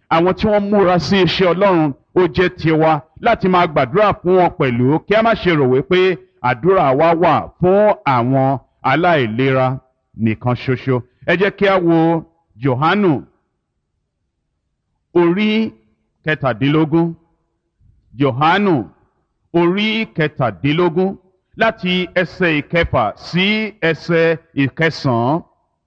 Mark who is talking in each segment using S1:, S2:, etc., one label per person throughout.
S1: àwọn tí wọ́n múra sí iṣẹ́ Ọlọ́run ó jẹ́ tiwa láti máa gbàdúrà fún wọn pẹ̀lú kí a má ṣe rò wípé àdúrà wa wà fún àwọn aláìlera nìkan ṣoṣo. Ẹ jẹ́ kí a wo Jòhánù orí kẹtàdínlógún. Jòhánù orí kẹtàdínlógún láti ẹsẹ̀ ìkẹfà sí ẹsẹ̀ ìkẹsàn-án.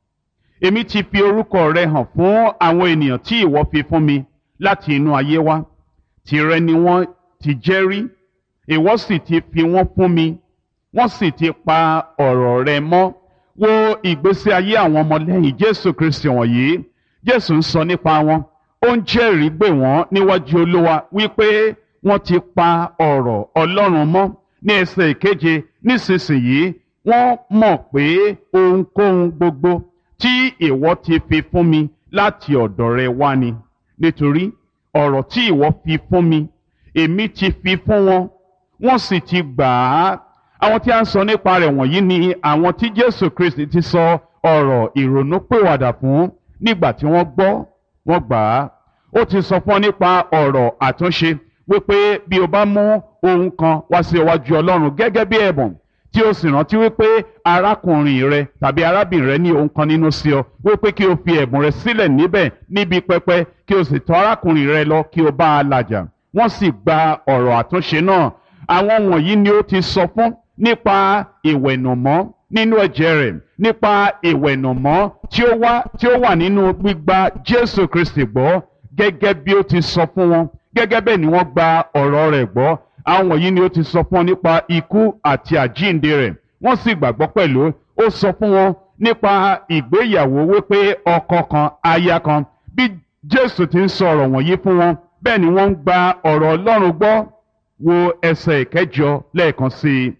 S1: Èmi ti fi orúkọ rẹ hàn fún àwọn ènìyàn tí ìwọ fi fún mi láti inú ayé wá. Tìrẹ ni wọ́n ti jẹ́ rí, ìwọ sì ti fi wọ́n fún mi, wọ́n sì ti pa ọ̀rọ̀ rẹ mọ́. Wo ìgbésí ayé àwọn ọmọlẹ́yìn Jésù Kristi wọ̀nyí. Jésù ń sọ nípa wọn, ó ń jẹ́rìí gbè wọ́n níwájú Olúwa wípé wọ́n ti pa ọ̀rọ̀ Ọlọ́run mọ́. Ní ẹsẹ̀ ìkeje, nísinsìnyí wọ́n mọ̀ pé ohunkóhun gbogbo tí ìwọ ti fi fún mi láti ọ̀dọ̀ rẹ wá ni. Nítorí ọ̀rọ̀ tí ìwọ fi fún mi, èmi ti fi fún wọn, wọ́n sì ti gbà á. Àwọn tí a ń sọ nípa rẹ̀ wọ̀nyí ni àwọn tí Jésù Kristi ti sọ ọ̀rọ̀ ìrònúpìwàdà fún nígbà tí wọ́n gbọ́, wọ́n gbà á. Ó ti sọ fún ọ nípa ọ̀rọ̀ àtúnṣe wípé bí o bá mú ohun kan wá sí iwájú Ọlọ́run gẹ́gẹ́ bí ẹ̀bùn tí o sì rántí wípé arákùnrin rẹ tàbí arábìnrin rẹ ní ohun kan nínú sí ọ wípé kí o fi ẹ̀bùn rẹ sílẹ̀ níbẹ̀ níbi pẹpẹ kí o sì tọ̀ arákùnrin rẹ lọ kí o bá a làjà. Wọ́n sì gba ọ̀rọ̀ àtúnṣe náà. Àwọn wọ̀nyí ni ó ti sọ fún nípa ìwẹ̀nùmọ́ nínú ẹ̀jẹ̀ rẹ̀, nípa ìwẹ̀nùmọ́ tí ó wà nínú gbígba Jésù Kristi gbọ́ gẹ́gẹ́ bí ó ti sọ fún wọn. Gẹ́gẹ́ bẹ́ẹ̀ ni wọ́n gba ọ̀rọ̀ rẹ̀ gbọ́. Àwọn wọ̀nyí ni ó ti sọ fún wọn nípa ikú àti àjíǹde rẹ̀, wọ́n sì gbàgbọ́ pẹ̀lú. Ó sọ fún wọn nípa ìgbéyàwó wípé ọkọ kan aya kan. Bí Jésù ti ń sọ ọ̀rọ̀ wọ̀nyí fún wọn, bẹ́ẹ̀ ni wọ́n ń gba ọ̀rọ̀ Ọlọ́run gbọ́. Wo ẹsẹ̀ ìkẹjọ lẹ́ẹ̀kan sí i.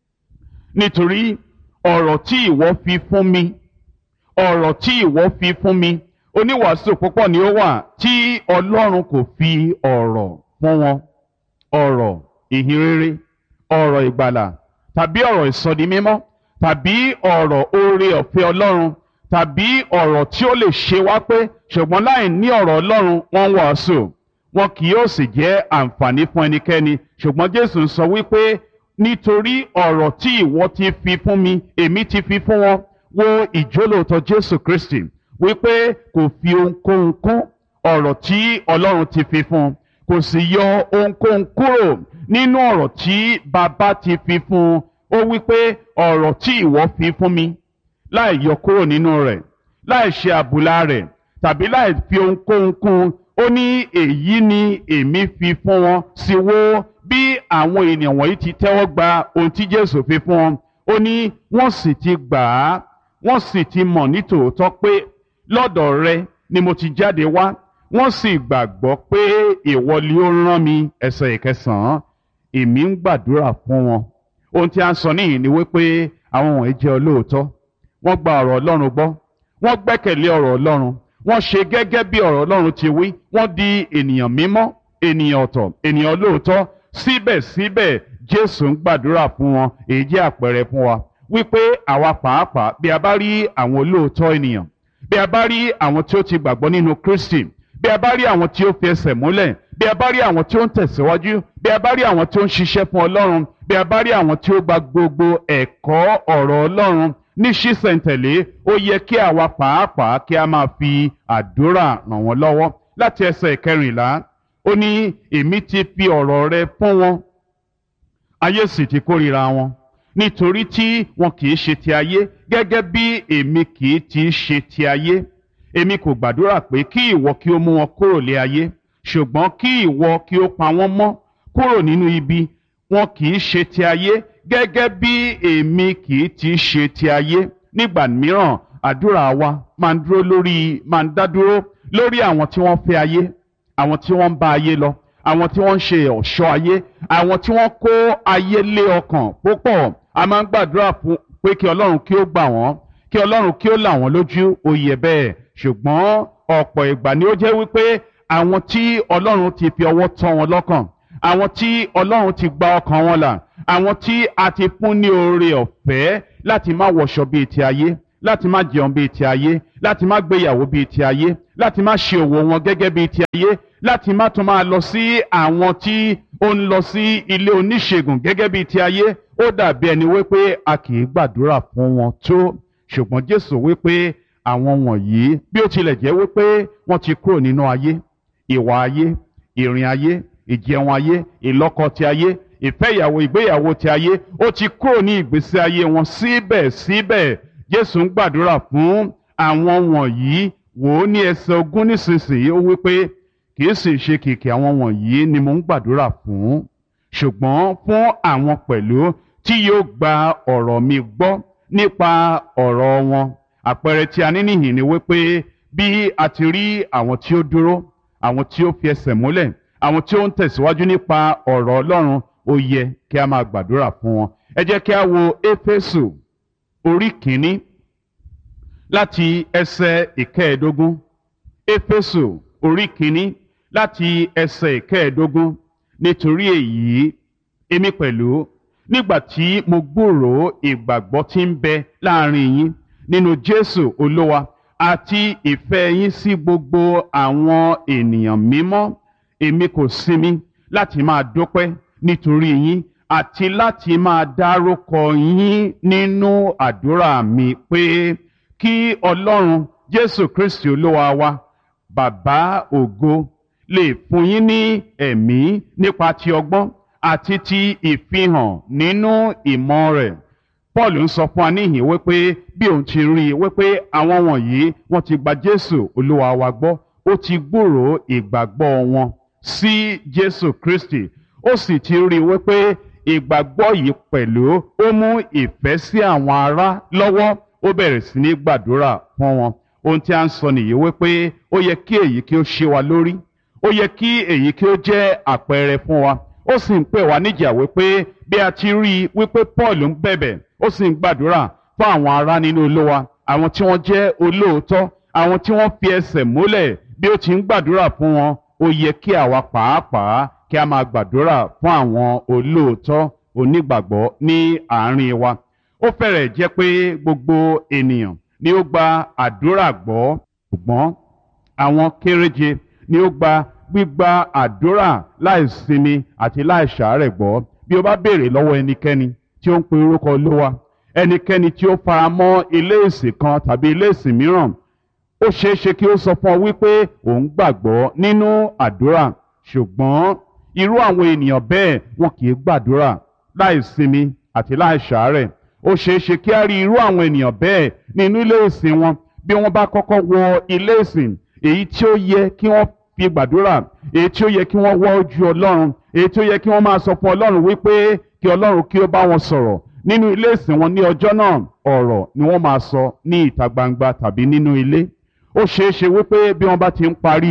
S1: Nítorí ọ̀rọ̀ tí ìwọ fi fún mi, ọ̀rọ̀ tí ìwọ fi fún mi. Oníwàásù púpọ̀ ni ó wà tí Ọlọ́run kò fi ọ̀rọ̀ fún wọn. Ọ̀rọ̀ ìhìnrere, ọ̀rọ̀ ìgbàlà, tàbí ọ̀rọ̀ ìsọdimímọ́, tàbí ọ̀rọ̀ oore ọ̀fẹ́ Ọlọ́run, tàbí ọ̀rọ̀ tí ó lè ṣe wá pé ṣùgbọ́n láì ní ọ̀rọ̀ Ọlọ́run wọ́n ń wàásù. Wọn kì yóò sì jẹ́ àǹfààní fún ẹnikẹ́ni. Ṣùgbọ́n Jésù ń sọ wípé nítorí ọ̀rọ̀ tí ìwọ ti fi fún mi, èmi ti fi fún wọn. Wo ìjólóòtọ́ Jésù Kristi wípé kò fi ohunkóhun kún ọ̀rọ̀ tí Ọlọ́run ti fi fún un, kò sì yọ ohunkóhun kúrò nínú ọ̀rọ̀ tí Baba ti fi fún un. Ó wípé ọ̀rọ̀ tí ìwọ fi fún mi, láì yọ kúrò nínú rẹ̀, láì ṣe àbùlà rẹ̀, tàbí láì fi ohunkóhun kún. Ó ní èyí ni èmi fi fún wọn. Sì wo bí àwọn ènìyàn wọ̀nyí ti tẹ́wọ́ gba ohun tí Jésù fi fún wọn. Ó ní wọ́n sì ti gbà á, wọ́n sì ti mọ̀ nítòótọ́ pé lọ́dọ̀ rẹ ni mo ti jáde wá, wọ́n sì gbàgbọ́ pé ìwọ ni ó rán mi. Ẹsẹ̀ ìkẹsàn-án, èmi ń gbàdúrà fún wọn. Ohun tí a ń sọ níyìn ni wípé àwọn wọ̀nyí jẹ́ olóòótọ́, wọ́n gba ọ̀rọ̀ Ọlọ́run gbọ́, wọ́n gbẹ́kẹ̀lé ọ̀rọ̀ Ọlọ́run, wọ́n ṣe gẹ́gẹ́ bí ọ̀rọ̀ Ọlọ́run ti wí, wọ́n di ènìyàn mímọ́, ènìyàn ọ̀tọ̀, ènìyàn olóòótọ́. Síbẹ̀síbẹ̀ Jésù ń gbàdúrà fún wọn. Èyí jẹ́ àpẹẹrẹ fún wa wípé àwa pàápàá bí a bá rí àwọn olóòótọ́ ènìyàn, bí a bá rí àwọn tí ó ti gbàgbọ́ nínú Kristi, bí a bá rí àwọn tí ó fi ẹsẹ̀ múlẹ̀, bí a bá rí àwọn tí ó ń tẹ̀síwájú, bí a bá rí àwọn tí ó ń ṣiṣẹ́ fún Ọlọ́run, bí a bá rí àwọn tí ó gba gbogbo ẹ̀kọ́ ọ̀rọ̀ Ọlọ́run ní ṣísẹ̀ntẹ̀lé, ó yẹ kí àwa pàápàá kí a máa fi àdúrà ràn wọ́n lọ́wọ́. Láti ẹsẹ̀ ìkẹrìnlá, ó ní èmi ti fi ọ̀rọ̀ rẹ fún wọn, ayé sì ti kórìíra wọn, nítorí tí wọn kì í ṣe ti ayé gẹ́gẹ́ bí èmi kì í ti ṣe ti ayé. Èmi kò gbàdúrà pé kí ìwọ kí ó mú wọn kúrò lé ayé, ṣùgbọ́n kí ìwọ kí ó pa wọ́n mọ́ kúrò nínú ibi. Wọn kì í ṣe ti ayé gẹ́gẹ́ bí èmi kì í ti ṣe ti ayé. Nígbà mìíràn àdúrà wa máa ń dá dúró lórí àwọn tí wọ́n fẹ́ ayé, àwọn tí wọ́n ń bá ayé lọ, àwọn tí wọ́n ń ṣe ọ̀ṣọ́ ayé, àwọn tí wọ́n kó ayé lé ọkàn púpọ̀. A máa ń gbàdúrà pé kí Ọlọ́run kí ó gbà wọ́n, kí Ọlọ́run kí ó là wọ́n lójú. Ó yẹ bẹ́ẹ̀, ṣùgbọ́n ọ̀pọ̀ ìgbà ni ó jẹ́ wípé àwọn tí Ọlọ́run ti fi ọwọ́ tọ́ wọn lọ́kàn, àwọn tí Ọlọ́run ti gba ọkàn wọn là, àwọn tí a ti fún ní oore ọ̀fẹ́ láti má wọṣọ bíi ti ayé, láti má jẹun bíi ti ayé, láti má gbéyàwó bíi ti ayé, láti má ṣe òwò wọn gẹ́gẹ́ bíi ti ayé, láti má tún máa lọ sí àwọn tí ó ń lọ sí ilé oníṣègùn gẹ́gẹ́ bíi ti ayé. Ó dàbí ẹni wípé a kì í gbàdúrà fún wọn tó, ṣùgbọ́n Jésù wípé àwọn wọ̀nyí bí ó tilẹ̀ jẹ́ wípé wọ́n ti kúrò nínú ayé, ìwà ayé, ìrìn ayé, ìjẹun ayé, ìlọ́kọ ti ayé, ìfẹ́ ìyàwó, ìgbéyàwó ti ayé, ó ti kúrò ní ìgbésí ayé wọn. Síbẹ̀síbẹ̀ Jésù ń gbàdúrà fún àwọn wọ̀nyí. Wò ó ní ẹsẹ̀ 20 nísinsìnyí, ó wípé kì í sì ṣe kìkì àwọn wọ̀nyí ni mo ń gbàdúrà fún, ṣùgbọ́n fún àwọn pẹ̀lú tí yóò gba ọ̀rọ̀ mi gbọ́ nípa ọ̀rọ̀ wọn. Àpẹẹrẹ tí a ní níhìn ni wípé bí a ti rí àwọn tí ó dúró, àwọn tí ó fi ẹsẹ̀ múlẹ̀, àwọn tí ó ń tẹ̀síwájú nípa ọ̀rọ̀ Ọlọ́run, ó yẹ kí a máa gbàdúrà fún wọn. Ẹ jẹ́ kí a wo Éfésù orí kìíní láti ẹsẹ̀ 15. Éfésù orí kìíní láti ẹsẹ̀ 15. Nítorí èyí, èmi pẹ̀lú, nígbà tí mo gbúròó ìgbàgbọ́ tí ń bẹ láàrin yín nínú Jésù Olúwa àti ìfẹ́ yín sí gbogbo àwọn ènìyàn mímọ́, èmi kò sinmi láti máa dúpẹ́ nítorí yín àti láti máa dárúkọ yín nínú àdúrà mi pé kí Ọlọ́run Jésù Kristi Olúwa wa, Bàbá ògo, lè fún yín ní ẹ̀mí nípa ti ọgbọ́n àti ti ìfihàn nínú ìmọ̀ rẹ̀. Paul ń sọ fún wa níhìn wípé bí òun ti rí i wípé àwọn wọ̀nyí wọ́n ti gba Jésù Olúwa wa gbọ́, ó ti gbúròó ìgbàgbọ́ wọn sí Jésù Kristi, ó sì ti rí i wípé ìgbàgbọ́ yìí pẹ̀lú ó mú ìfẹ́ sí àwọn ará lọ́wọ́. Ó bẹ̀rẹ̀ sí ní gbàdúrà fún wọn. Ohun tí a ń sọ nìyí wípé ó yẹ kí èyí kí ó ṣe wa lórí, ó yẹ kí èyí kí ó jẹ́ àpẹẹrẹ fún wa. Ó sì ń pè wá níjà wípé bí a ti rí i wípé Paul ń bẹ̀bẹ̀, ó sì ń gbàdúrà fún àwọn ará nínú Olúwa, àwọn tí wọ́n jẹ́ olóòótọ́, àwọn tí wọ́n fi ẹsẹ̀ múlẹ̀. Bí ó ti ń gbàdúrà fún wọn, ó yẹ kí àwa pàápàá kí a máa gbàdúrà fún àwọn olóòótọ́ onígbàgbọ́ ní àárín wa. Ó fẹ́rẹ̀ jẹ́ pé gbogbo ènìyàn ni ó gba àdúrà gbọ́, ṣùgbọ́n àwọn kéréje ni ó gba gbígba àdúrà láìsinmi àti láìṣàárẹ̀ gbọ́. Bí o bá béèrè lọ́wọ́ ẹnikẹ́ni tí ó ń pe orúkọ Olúwa, ẹnikẹ́ni tí ó fara mọ́ ilé ìsìn kan tàbí ilé ìsìn mìíràn, ó ṣeé ṣe kí ó sọ fún ọ wípé òun gbàgbọ́ nínú àdúrà, ṣùgbọ́n irú àwọn ènìyàn bẹ́ẹ̀ wọn kì í gbàdúrà láìsinmi àti láìṣàárẹ̀. Ó ṣeé ṣe kí a rí irú àwọn ènìyàn bẹ́ẹ̀ nínú ilé ìsìn wọn. Bí wọ́n bá kọ́kọ́ wọ ilé ìsìn, èyí tí ó yẹ kí wọ́n fi gbàdúrà, èyí tí ó yẹ kí wọ́n wọ́ ojú Ọlọ́run, èyí tí ó yẹ kí wọ́n máa sọ fún Ọlọ́run wípé kí Ọlọ́run kí ó bá wọn sọ̀rọ̀ nínú ilé ìsìn wọn ní ọjọ́ náà, ọ̀rọ̀ ni wọ́n máa sọ ní ìta gbangba tàbí nínú ilé. Ó ṣeé ṣe wípé bí wọ́n bá ti ń parí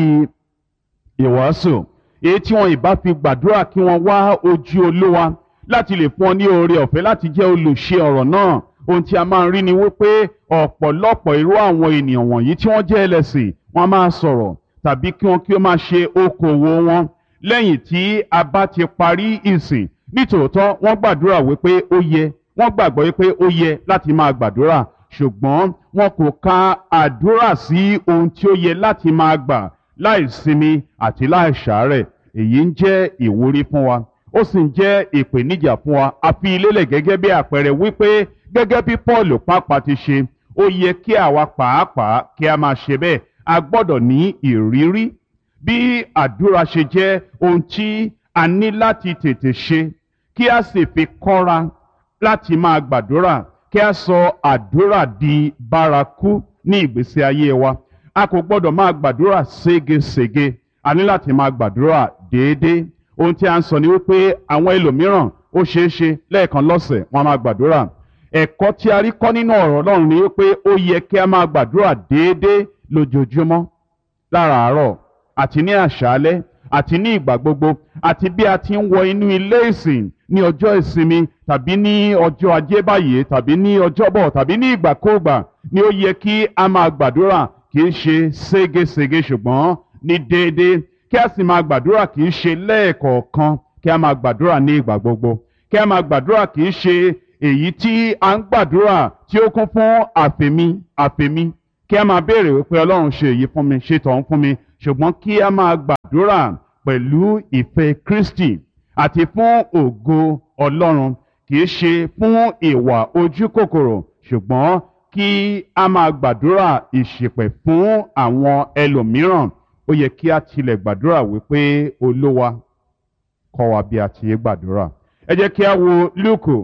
S1: ìwàásù, èyí tí wọn ìbá fi gbàdúrà kí wọ́n wá ojú Olúwa láti lè fún ọ ní oore ọ̀fẹ́ láti jẹ́ olùṣe ọ̀rọ̀ náà. Ohun tí a máa ń rí ni wípé ọ̀pọ̀lọpọ̀ irú àwọn ènìyàn wọ̀nyí tí wọ́n jẹ́ ẹlẹ́sìn, wọ́n máa sọ̀rọ̀ tàbí kí wọ́n kí ó máa ṣe okòwò wọn lẹ́yìn tí a bá ti parí ìsìn. Nítòótọ́ wọ́n gbàdúrà wípé ó yẹ, wọ́n gbàgbọ́ wípé ó yẹ láti máa gbàdúrà, ṣùgbọ́n wọn kò ka àdúrà sí ohun tí ó yẹ láti máa gbà láìsinmi àti láìṣàárẹ̀. Èyí ń jẹ́ ìwúrí fún wa, ó sì ń jẹ́ ìpèníjà fún wa. A fi lélẹ̀ gẹ́gẹ́ bí àpẹẹrẹ wípé gẹ́gẹ́ bí Paul pàápàá ti ṣe, ó yẹ kí àwa pàápàá kí a máa ṣe bẹ́ẹ̀. A gbọ́dọ̀ ní ìrírí bí àdúrà ṣe jẹ́ ohun tí a ní láti tètè ṣe, kí a sì fi kọ́ra láti máa gbàdúrà, kí a sọ àdúrà di bárakú ní ìgbésí ayé wa. A kò gbọ́dọ̀ máa gbàdúrà ségesège, a ní láti máa gbàdúrà déédéé. Ohun tí a ń sọ ni wípé àwọn ẹlòmíràn ó ṣeé ṣe lẹ́ẹ̀kan lọ́sẹ̀ wọn máa gbàdúrà. Ẹ̀kọ́ tí a rí kọ́ nínú ọ̀rọ̀ Ọlọ́run ni wípé ó yẹ kí a máa gbàdúrà déédéé lójoojúmọ́, láràárọ̀ àti ní àṣálẹ́ àti ní ìgbà gbogbo, àti bí a ti ń wọ inú ilé ìsìn ní ọjọ́ ìsinmi tàbí ní ọjọ́ ajé báyìí tàbí ní ọjọ́bọ̀ tàbí ní ìgbàkúùgbà ni ó yẹ kí a máa gbàdúrà, kì í ṣe ségesège ṣùgbọ́n ní déédéé. Kí a sì máa gbàdúrà kì í ṣe lẹ́ẹ̀kọ̀ọ̀kan, kí a máa gbàdúrà ní ìgbà gbogbo. Kí a máa gbàdúrà kì í ṣe èyí tí a ń gbàdúrà tí ó kún fún àfẹ̀mí kí a máa béèrè wípé ọlọ́run ṣe èyí fún mi ṣe tọ̀hún fún mi ṣùgbọ́n kí a máa gbàdúrà pẹ̀lú ìfẹ́ Kristi àti fún ògo ọlọ́run kì í ṣe fún ìwà ojú kòkòrò ṣùgbọ́n kí a máa gbàdúrà ìṣìpẹ̀ fún àwọn ẹlòmíràn ó yẹ kí a tilẹ̀ gbàdúrà wípé Olúwa kọ́ wa bí a ti yé gbàdúrà. Ẹ jẹ́ kí a wo Lúùkù,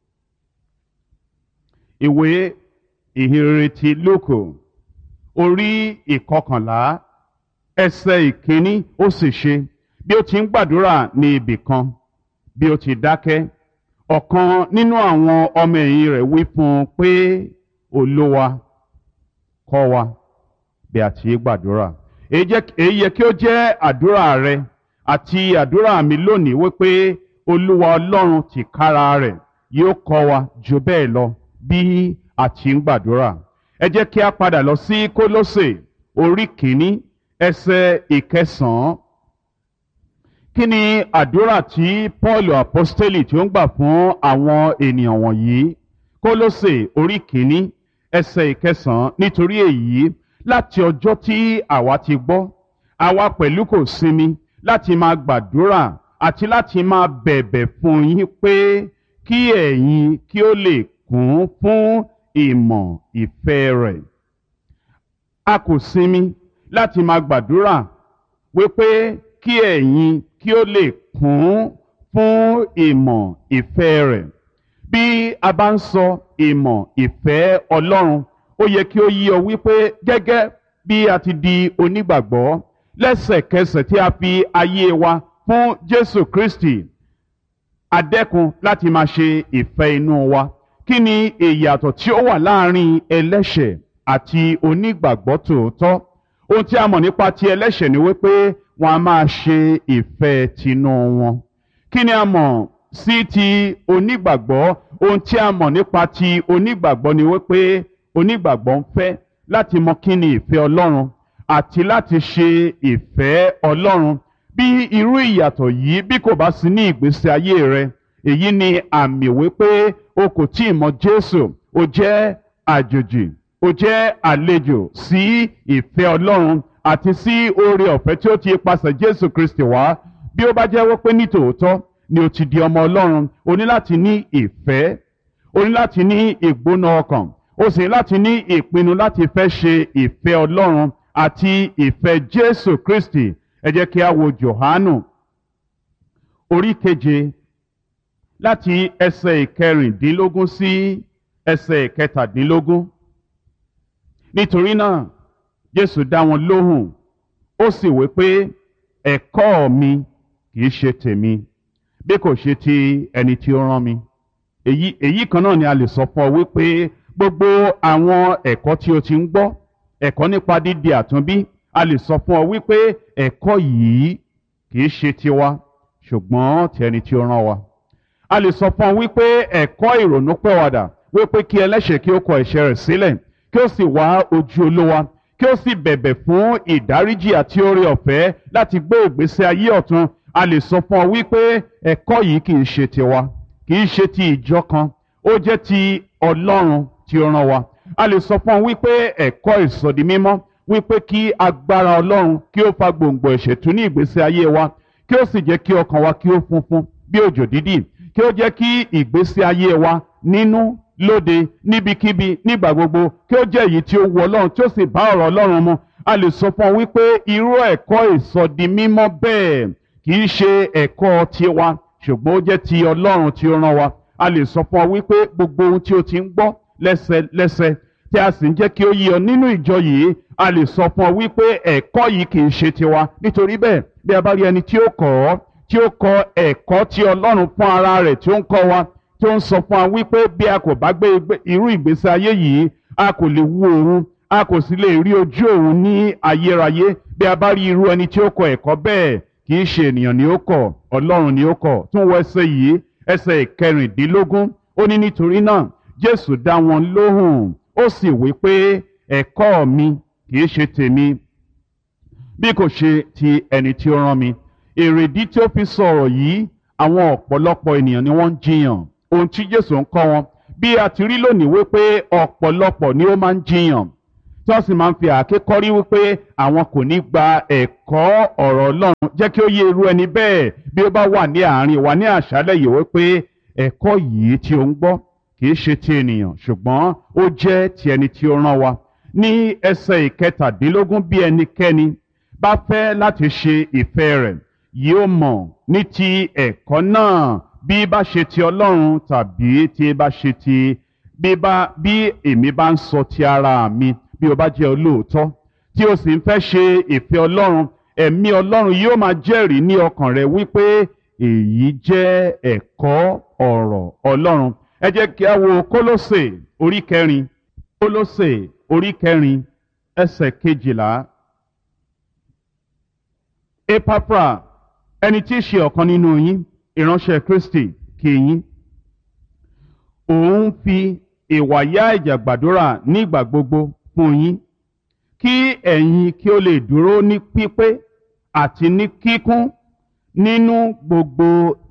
S1: ìwé ìhìnrere ti Lúùkù orí ìkọkànlá ẹsẹ̀ ìkíní. Ó sì ṣe bí ó ti ń gbàdúrà ní ibì kan bí ó ti dákẹ́, ọ̀kan nínú àwọn ọmọ ẹ̀yìn rẹ̀ wí fún un pé Olúwa kọ́ wa bí a ti yé gbàdúrà. Èyí yẹ kí ó jẹ́ àdúrà rẹ àti àdúrà mi lónìí wípé Olúwa Ọlọ́run tìkára rẹ̀ yóò kọ́ wa jù bẹ́ẹ̀ lọ bí a ti ń gbàdúrà. Ẹ jẹ́ kí a padà lọ sí Kólósè orí kìíní ẹsẹ̀ ìkẹsàn-án. Kí ni àdúrà tí Pọ́ọ̀lù àpọ́stélì tí ó ń gbà fún àwọn ènìyàn wọ̀nyí? Kólósè orí kìíní ẹsẹ̀ ìkẹsàn-án. Nítorí èyí, láti ọjọ́ tí àwa ti gbọ́, àwa pẹ̀lú kò sinmi láti máa gbàdúrà àti láti máa bẹ̀bẹ̀ fún yín pé kí ẹ̀yin kí ó lè kún fún ìmọ̀ ìfẹ́ rẹ̀. A kò sinmi láti máa gbàdúrà wípé kí ẹ̀yin kí ó lè kún fún ìmọ̀ ìfẹ́ rẹ̀. Bí a bá ń sọ ìmọ̀ ìfẹ́ Ọlọ́run, ó yẹ kí ó yé ọ wípé gẹ́gẹ́ bí a ti di onígbàgbọ́ lẹ́sẹ̀kẹsẹ̀ tí a fi ayé wa fún Jésù Kristi, a dẹ́kun láti máa ṣe ìfẹ́ inú wa. Kí ni ìyàtọ̀ tí ó wà láàrin ẹlẹ́ṣẹ̀ àti onígbàgbọ́ tòótọ́? Ohun tí a mọ̀ nípa ti ẹlẹ́ṣẹ̀ ni wípé wọn a máa ṣe ìfẹ́ tinú wọn. Kí ni a mọ̀ sí ti onígbàgbọ́? Ohun tí a mọ̀ nípa ti onígbàgbọ́ ni wípé onígbàgbọ́ ń fẹ́ láti mọ kí ni ìfẹ́ Ọlọ́run àti láti ṣe ìfẹ́ Ọlọ́run. Bí irú ìyàtọ̀ yìí bí kò bá sí ní ìgbésí ayé rẹ, èyí ni àmì wípé o kò tí ì mọ Jésù, o jẹ́ àjòjì, o jẹ́ àlejò sí ìfẹ́ Ọlọ́run àti sí oore ọ̀fẹ́ tí ó ti pasẹ̀ Jésù Kristi wá. Bí ó bá jẹ́ wípé ní tòótọ́ ni o ti di ọmọ Ọlọ́run, o ní láti ní ìfẹ́, o ní láti ní ìgbóná ọkàn, o sì ní láti ní ìpinnu láti fẹ́ ṣe ìfẹ́ Ọlọ́run àti ìfẹ́ Jésù Kristi. Ẹ jẹ́ kí a wo Jòhánù orí keje láti ẹsẹ̀ ìkẹrìndínlógún sí ẹsẹ̀ ìkẹtàdínlógún. Nítorí náà Jésù dá wọn lóhùn, ó sì wí pé ẹ̀kọ́ mi kìí ṣe tèmi bí kò ṣe ti ẹni tí ó rán mi. Èyí kan náà ni a lè sọ fún ọ wípé gbogbo àwọn ẹ̀kọ́ tí o ti ń gbọ́, ẹ̀kọ́ nípa dídi àtúnbí, a lè sọ fún ọ wípé ẹ̀kọ́ yìí kìí ṣe tiwa ṣùgbọ́n ti ẹni tí ó rán wa. A lè sọ fún ọ wípé ẹ̀kọ́ ìrònúpẹ̀wàdà wípé kí ẹlẹ́ṣẹ̀ kí ó kọ ẹ̀ṣẹ̀ rẹ̀ sílẹ̀ kí ó sì wá ojú Olúwa kí ó sì bẹ̀bẹ̀ fún ìdáríjì àti oore ọ̀fẹ́ láti gbé ìgbésí ayé ọ̀tun. A lè sọ fún ọ wípé ẹ̀kọ́ yìí kìí ṣe tiwa, kìí ṣe ti ìjọ kan, ó jẹ́ ti Ọlọ́run tí ó rán wa. A lè sọ fún ọ wípé ẹ̀kọ́ ìsọdimímọ́ wípé kí agbára Ọlọ́run kí ó fa gbòǹgbò ẹ̀ṣẹ̀ tú ní ìgbésí ayé wa, kí ó sì jẹ́ kí ọkàn wa kí ó funfun bí òjò dídì, kí ó jẹ́ kí ìgbésí ayé wa nínú lóde níbikíbi nígbà gbogbo kí ó jẹ́ èyí tí ó wu Ọlọ́run tí ó sì bá ọ̀rọ̀ Ọlọ́run mu. A lè sọ fún ọ wípé irú ẹ̀kọ́ ìsọdimímọ́ bẹ́ẹ̀ kìí ṣe ẹ̀kọ́ tiwa ṣùgbọ́n ó jẹ́ ti Ọlọ́run tí ó rán wa. A lè sọ fún ọ wípé gbogbo ohun tí o ti ń gbọ́ lẹ́sẹlẹ́sẹ tí a sì ń jẹ́ kí ó yé ọ nínú ìjọ yìí, a lè sọ fún ọ wípé ẹ̀kọ́ yìí kìí ṣe tiwa. Nítorí bẹ́ẹ̀ bí a bá rí ẹni tí ó kọ́ ẹ̀kọ́ tí Ọlọ́run fún ara rẹ̀ tí ó ń kọ́ wa, tí ó ń sọ fún wa wípé bí a kò bá gbé irú ìgbésí ayé yìí, a kò lè wu òun, a kò sì lè rí ojú òun ní ayérayé. Bí a bá rí irú ẹni tí ó kọ́ ẹ̀kọ́ bẹ́ẹ̀, kì í ṣe ènìyàn ni ó kọ́, Ọlọ́run ni ó kọ́. Tún wọ ẹsẹ̀ yìí, ẹsẹ̀ ìkẹrìndínlógún. Ó ní nítorí náà Jésù dá wọn lóhùn, ó sì wí pé ẹ̀kọ́ mi kì í ṣe tèmi bí kò ṣe ti ẹni tí ó rán mi. Èrèdí tí ó fi sọ̀rọ̀ yìí, àwọn ọ̀pọ̀lọpọ̀ ènìyàn ni wọ́n ń jiyàn ohun tí Jésù ń kọ́ wọn bí a ti rí lónìí wípé ọ̀pọ̀lọpọ̀ ni ó máa ń jiyàn tí wọ́n sì máa ń fi àáké kọ́rí wípé àwọn kò ní gba ẹ̀kọ́ ọ̀rọ̀ Ọlọ́run jẹ́ kí ó yé irú ẹni bẹ́ẹ̀ bí ó bá wà ní àárín wa ní àṣálẹ́ yìí wípé ẹ̀kọ́ yìí tí ó ń gbọ́ kì í ṣe ti ènìyàn ṣùgbọ́n ó jẹ́ ti ẹni tí ó rán wa ní ẹsẹ̀ ìkẹtàdínlógún bí ẹnikẹ́ni bá fẹ́ láti ṣe ìfẹ́ rẹ̀ yóò mọ̀ ní ti ẹ̀kọ́ náà bí bá ṣe ti Ọlọ́run tàbí tí bá ṣe ti bí èmi bá ń sọ ti ara mi bí o bá jẹ́ olóòótọ́ tí o sì ń fẹ́ ṣe ìfẹ́ Ọlọ́run ẹ̀mí Ọlọ́run yóò máa jẹ́rìí ní ọkàn rẹ wípé èyí jẹ́ ẹ̀kọ́ ọ̀rọ̀ Ọlọ́run. Ẹ jẹ́ kí a wo Kólósè orí kẹrin Kólósè orí kẹrin ẹsẹ̀ kejìlá. Epafra ẹni tí í ṣe ọ̀kan nínú yín ìránṣẹ́ Kristi kí yín òun fi ìwàyà ìjà gbàdúrà nígbà gbogbo fún yín kí ẹ̀yin kí ó lè dúró ní pípé àti ní kíkún nínú gbogbo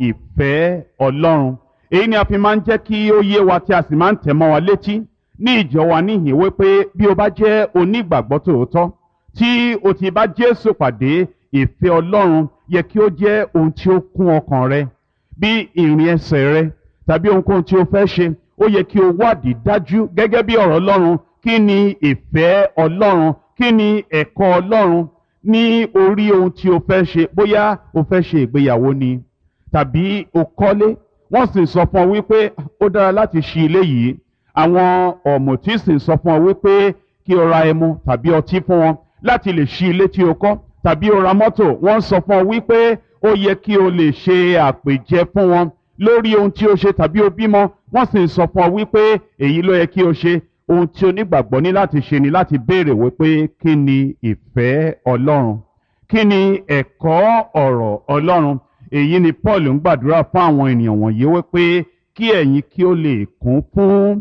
S1: ìfẹ́ Ọlọ́run. Èyí ni a fi máa ń jẹ́ kí ó yé wa tí a sì máa ń tẹ̀ mọ́ wa létí ní ìjọ wa níhìn wípé bí o bá jẹ́ onígbàgbọ́ tòótọ́ tí o ti bá Jésù pàdé ìfẹ́ Ọlọ́run yẹ kí ó jẹ́ ohun tí ó kún ọkàn rẹ bí ìrìn ẹsẹ̀ rẹ tàbí ohunkóhun tí o fẹ́ ṣe ó yẹ kí o wádìí dájú gẹ́gẹ́ bí ọ̀rọ̀ Ọlọ́run kí ni ìfẹ́ Ọlọ́run kí ni ẹ̀kọ́ Ọlọ́run ní orí ohun tí o fẹ́ ṣe bóyá o fẹ́ ṣe ìgbéyàwó ni tàbí o kọ́lé wọ́n sì sọ fún ọ wípé ó dára láti ṣí ilé yìí àwọn ọ̀mùtí sì sọ fún ọ wípé kí o ra ẹmu tàbí ọtí fún wọn láti lè ṣí ilé tí o kọ́ tàbí o ra mọ́tò wọ́n sọ fún ọ wípé ó yẹ kí o lè ṣe àpèjẹ fún wọn lórí ohun tí o ṣe tàbí o bímọ wọ́n sì sọ fún ọ wípé èyí ló yẹ kí o ṣe ohun tí onígbàgbọ́ ní láti ṣe ni láti béèrè wípé kí ni ìfẹ́ Ọlọ́run kí ni ẹ̀kọ́ ọ̀rọ̀ Ọlọ́run. Èyí ni Paul ń gbàdúrà fún àwọn ènìyàn wọ̀nyí wípé kí ẹ̀yin kí ó lè kún fún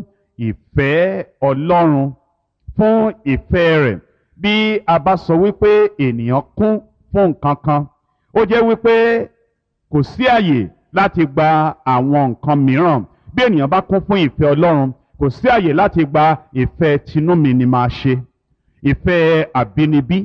S1: ìfẹ́ Ọlọ́run fún ìfẹ́ rẹ̀. Bí a bá sọ wípé ènìyàn kún fún nǹkan kan ó jẹ́ wípé kò sí àyè láti gba àwọn nǹkan mìíràn. Bí ènìyàn bá kún fún ìfẹ́ Ọlọ́run kò sí àyè láti gba ìfẹ́ tinú mi ni máa ṣe ìfẹ́ àbínibí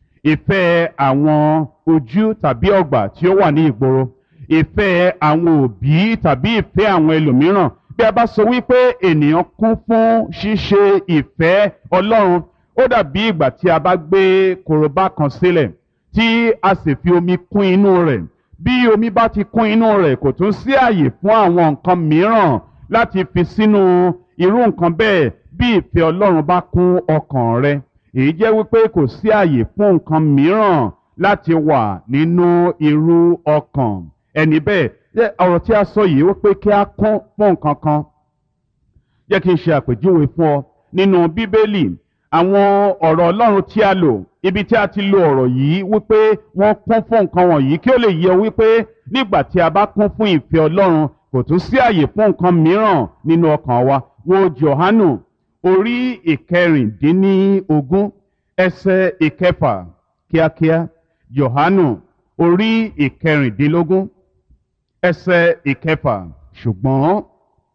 S1: ìfẹ́ àwọn ojú tàbí ọgbà tí ó wà ní ìgboro ìfẹ́ àwọn òbí tàbí ìfẹ́ àwọn ẹlòmíràn. Bí a bá sọ wípé ènìyàn kún fún ṣíṣe ìfẹ́ Ọlọ́run ó dàbí ìgbà tí a bá gbé korobá kan sílẹ̀ tí a sì fi omi kún inú rẹ̀. Bí omi bá ti kún inú rẹ̀ kò tún sí àyè fún àwọn nǹkan mìíràn láti fi sínú irú nǹkan bẹ́ẹ̀. Bí ìfẹ́ Ọlọ́run bá kún ọkàn rẹ èyí jẹ́ wípé kò sí àyè fún nǹkan mìíràn láti wà nínú irú ọkàn ẹni bẹ́ẹ̀. Ọ̀rọ̀ tí a sọ yìí wípé kí a kún fún nǹkan kan jẹ́ kí n ṣe àpèjúwe fún ọ nínú Bíbélì àwọn ọ̀rọ̀ Ọlọ́run tí a lò ibi tí a ti lo ọ̀rọ̀ yìí wípé wọ́n kún fún nǹkan wọ̀nyí kí ó lè yé wípé nígbà tí a bá kún fún ìfẹ́ Ọlọ́run kò tún sí àyè fún nǹkan mìíràn nínú ọkàn wa. Wo Jòhánù orí ìkẹrìndínlógún ẹsẹ̀ ìkẹfà kíákíá. Jòhánù orí ìkẹrìndínlógún ẹsẹ̀ ìkẹfà. Ṣùgbọ́n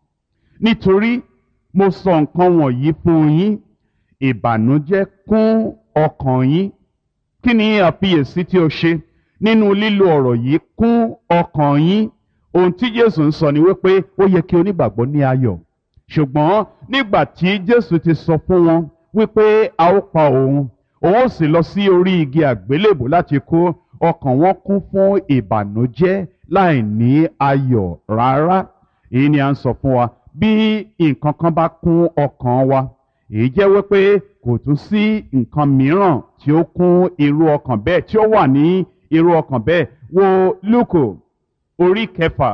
S1: nítorí mo sọ nǹkan wọ̀nyí fún yín ìbànújẹ́ kún ọkàn yín. Kí ni àfiyèsí tí o ṣe nínú lílo ọ̀rọ̀ yìí kún ọkàn yín? Ohun tí Jésù ń sọ ni wípé ó yẹ kí onígbàgbọ́ ní ayọ̀. Ṣùgbọ́n nígbà tí Jésù ti sọ fún wọn wípé a ó pa òun ó sì lọ sí orí igi àgbélébù láti kú ọkàn wọn kún fún ìbànújẹ́ láì ní ayọ̀ rárá. Èyí ni a ń sọ fún wa bí nǹkan kan bá kún ọkàn wa èyí jẹ́ wípé kò tún sí nǹkan mìíràn tí ó kún irú ọkàn bẹ́ẹ̀ tí ó wà ní irú ọkàn bẹ́ẹ̀. Wo Lúùkù orí kẹfà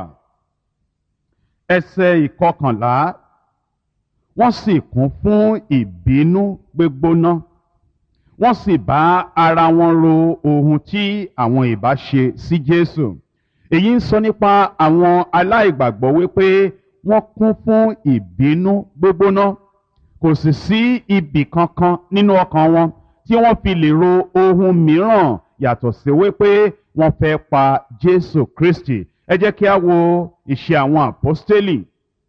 S1: ẹsẹ̀ ìkọkànlá. Wọ́n sì kún fún ìbínú gbígbóná wọ́n sì bá ara wọn ro ohun tí àwọn ìbá ṣe sí Jésù. Èyí ń sọ nípa àwọn aláìgbàgbọ́ wípé wọ́n kún fún ìbínú gbígbóná kò sì sí ibì kankan nínú ọkàn wọn tí wọ́n fi lè ro ohun mìíràn yàtọ̀ sí wípé wọ́n fẹ́ pa Jésù Kristi. Ẹ jẹ́ kí a wo Ìṣe àwọn Àpọ́stélì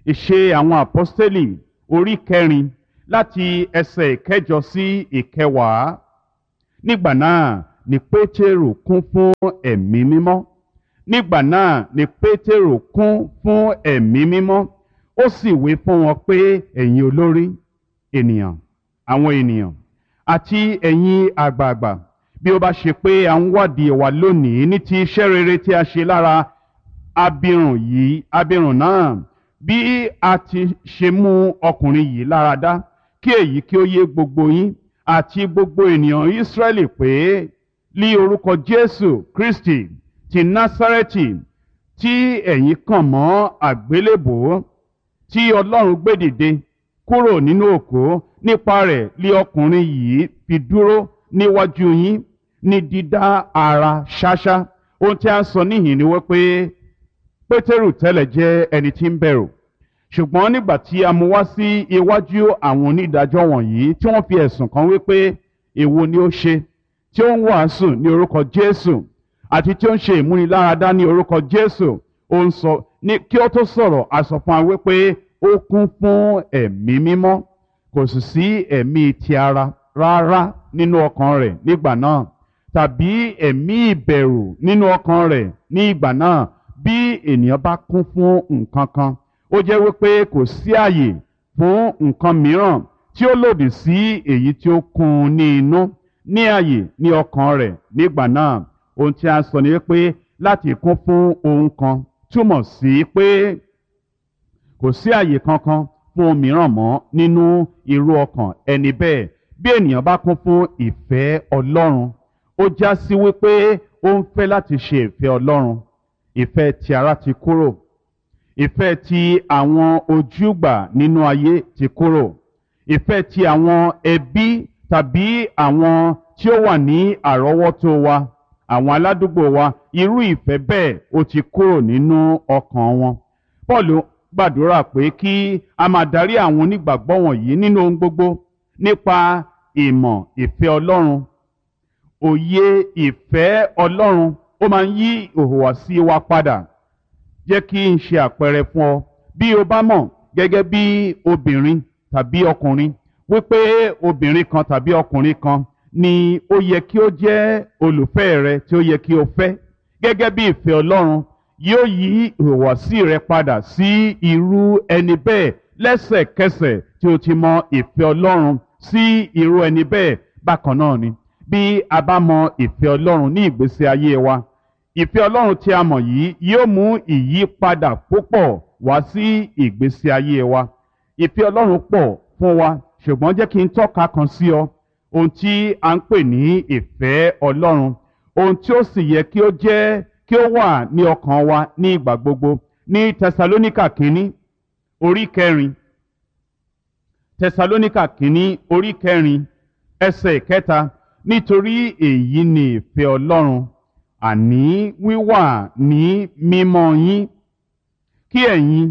S1: Ìṣe àwọn àpọ́stélì orí 4 láti ẹsẹ̀ 8 sí 10. Nígbà náà ni Pétérù kún fún ẹ̀mí mímọ́. Nígbà náà ni Pétérù kún fún ẹ̀mí mímọ́. Ó sì wí fún wọn pé, ẹ̀yin olórí ènìyàn, àwọn ènìyàn, àti ẹ̀yin àgbààgbà, bí ó bá ṣe pé à ń wádìí wa lónìí ní ti iṣẹ́ rere tí a ṣe lára abirùn náà, bí a ti ṣe mú ọkùnrin yìí lára dá, kí èyí kí ó yé gbogbo yín àti gbogbo ènìyàn Ísírẹ́lì pé ní orúkọ Jésù Kristi ti Násárẹ́tì tí ẹ̀yin kàn mọ́ àgbélébùú, tí Ọlọ́run gbé dìde kúrò nínú òkú, nípa rẹ̀ lé ọkùnrin yìí fi dúró níwájú yín ní dídá ara ṣáṣá. Ohun tí a ń sọ níhìn ni wípé Pétérù tẹ́lẹ̀ jẹ́ ẹni tí ń bẹ̀rù, ṣùgbọ́n nígbà tí a mú wá sí iwájú àwọn onídàájọ́ wọ̀nyí tí wọ́n fi ẹ̀sùn kàn wípé èwo ni ó ṣe tí ó ń wàásù ní orúkọ Jésù àti tí ó ń ṣe ìmúniláradá ní orúkọ Jésù, ó ń sọ ní kí ó tó sọ̀rọ̀ a sọ fún wa wípé ó kún fún ẹ̀mí mímọ́. Kò sì sí ẹ̀mí ti ara rárá nínú ọkàn rẹ̀ nígbà náà, tàbí ẹ̀mí ìbẹ̀rù nínú ọkàn rẹ̀ ní ìgbà náà. Bí ènìyàn bá kún fún nǹkan kan, ó jẹ́ wípé kò sí àyè fún nǹkan mìíràn tí ó lòdì sí èyí tí ó kún un ní inú ní àyè ní ọkàn rẹ̀ nígbà náà. Ohun tí a sọ ni wípé láti kún fún ohun kan túmọ̀ sí pé kò sí àyè kankan fún ohun mìíràn mọ́ nínú irú ọkàn ẹni bẹ́ẹ̀. Bí ènìyàn bá kún fún ìfẹ́ Ọlọ́run, ó já sí wípé ó ń fẹ́ láti ṣe ìfẹ́ Ọlọ́run. Ìfẹ́ ti ara ti kúrò, ìfẹ́ ti àwọn ojúgbà nínú ayé ti kúrò, ìfẹ́ ti àwọn ẹbí tàbí àwọn tí ó wà ní àrọ́wọ́tó wa, àwọn aládùúgbò wa, irú ìfẹ́ bẹ́ẹ̀ ó ti kúrò nínú ọkàn wọn. Pọ́ọ̀lù gbàdúrà pé kí a máa darí àwọn onígbàgbọ́ wọ̀nyí nínú ohun gbogbo nípa ìmọ̀ ìfẹ́ Ọlọ́run. Òye ìfẹ́ Ọlọ́run ó máa ń yí ìhùwàsí wa padà. Jẹ́ kí n ṣe àpẹẹrẹ fún ọ. Bí o bá mọ̀ gẹ́gẹ́ bí obìnrin tàbí ọkùnrin wípé obìnrin kan tàbí ọkùnrin kan ni ó yẹ kí ó jẹ́ olùfẹ́ rẹ tí ó yẹ kí o fẹ́, gẹ́gẹ́ bí ìfẹ́ Ọlọ́run yóò yí ìhùwàsí rẹ padà sí irú ẹni bẹ́ẹ̀ lẹ́sẹ̀kẹsẹ̀ tí o ti mọ ìfẹ́ Ọlọ́run sí irú ẹni bẹ́ẹ̀. Bákan náà ni bí a bá mọ ìfẹ́ Ọlọ́run ní ìgbésí ayé wa, ìfẹ́ Ọlọ́run tí a mọ̀ yìí yóò mú ìyípadà púpọ̀ wá sí ìgbésí ayé wa. Ìfẹ́ Ọlọ́run pọ̀ fún wa, ṣùgbọ́n jẹ́ kí n tọ́ka kan sí ọ ohun tí a ń pè ní ìfẹ́ Ọlọ́run, ohun tí ó sì yẹ kí ó jẹ́ kí ó wà ní ọkàn wa ní ìgbà gbogbo. Ní Tẹsalóníkà kínní orí 4, Tẹsalóníkà kínní orí 4 ẹsẹ̀ 3, nítorí èyí ni ìfẹ́ Ọlọ́run, àní wíwà ní mímọ́ yín, kí ẹ̀yin